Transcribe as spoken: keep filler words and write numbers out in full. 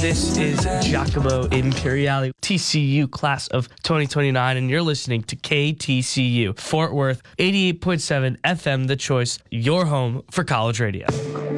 This is Giacomo Imperiale, T C U class of twenty twenty-nine, and you're listening to K T C U, Fort Worth, eighty-eight point seven F M, The Choice, your home for college radio.